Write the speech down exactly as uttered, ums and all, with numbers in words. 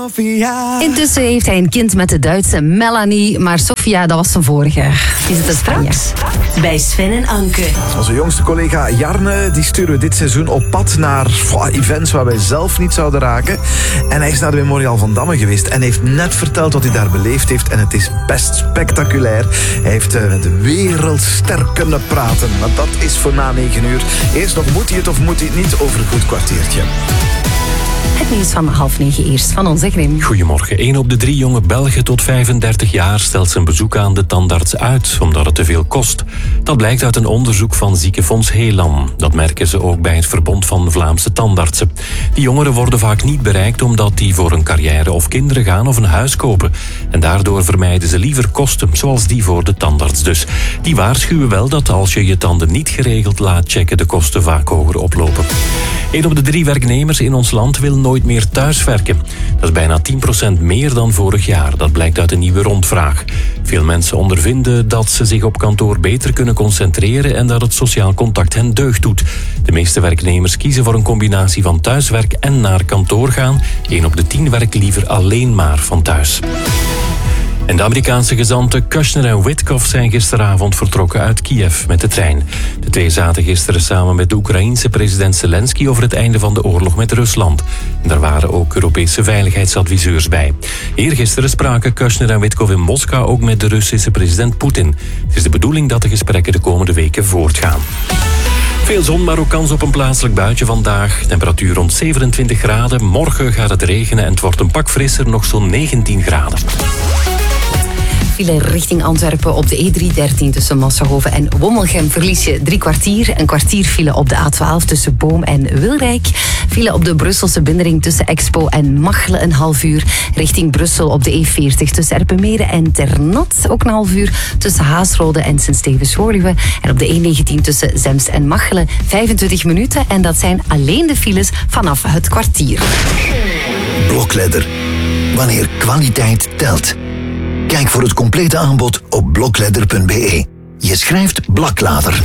Intussen heeft hij een kind met de Duitse Melanie, maar Sofia, dat was zijn vorige. Die zit in Spanje. Bij Sven en Anke. Onze jongste collega Jarne, die sturen we dit seizoen op pad naar oh, events waar wij zelf niet zouden raken. En hij is naar de Memorial van Damme geweest en heeft net verteld wat hij daar beleefd heeft. En het is best spectaculair. Hij heeft uh, met de wereldster kunnen praten. Maar dat is voor na negen uur. Eerst nog moet hij het of moet hij het niet over een goed kwartiertje. Het nieuws van half negen eerst van onze Grim. Goedemorgen. Een op de drie jonge Belgen tot vijfendertig jaar stelt zijn bezoek aan de tandarts uit, omdat het te veel kost. Dat blijkt uit een onderzoek van Ziekenfonds Helan. Dat merken ze ook bij het Verbond van Vlaamse Tandartsen. Die jongeren worden vaak niet bereikt omdat die voor een carrière of kinderen gaan of een huis kopen. En daardoor vermijden ze liever kosten, zoals die voor de tandarts dus. Die waarschuwen wel dat als je je tanden niet geregeld laat checken, de kosten vaak hoger oplopen. Een op de drie werknemers in ons land wil nooit meer thuiswerken. Dat is bijna tien procent meer dan vorig jaar. Dat blijkt uit een nieuwe rondvraag. Veel mensen ondervinden dat ze zich op kantoor beter kunnen concentreren en dat het sociaal contact hen deugd doet. De meeste werknemers kiezen voor een combinatie van thuiswerk en naar kantoor gaan. Een op de tien werkt liever alleen maar van thuis. En de Amerikaanse gezanten Kushner en Witkoff zijn gisteravond vertrokken uit Kiev met de trein. De twee zaten gisteren samen met de Oekraïense president Zelensky over het einde van de oorlog met Rusland. En daar waren ook Europese veiligheidsadviseurs bij. Eergisteren spraken Kushner en Witkoff in Moskou ook met de Russische president Poetin. Het is de bedoeling dat de gesprekken de komende weken voortgaan. Veel zon, maar ook kans op een plaatselijk buitje vandaag. Temperatuur rond zevenentwintig graden. Morgen gaat het regenen en het wordt een pak frisser, nog zo'n negentien graden. File richting Antwerpen op de E driehonderddertien tussen Massahoven en Wommelgem verlies je drie kwartier. Een kwartier file op de A twaalf tussen Boom en Wilrijk. File op de Brusselse bindering tussen Expo en Machelen een half uur. Richting Brussel op de E veertig tussen Erpenmeren en Ternat ook een half uur. Tussen Haasrode en Sint-Stevens-Woluwe. En op de E negentien tussen Zemst en Machelen vijfentwintig minuten. En dat zijn alleen de files vanaf het kwartier. Blokledder. Wanneer kwaliteit telt. Kijk voor het complete aanbod op blokledder punt be. Je schrijft Blaklader.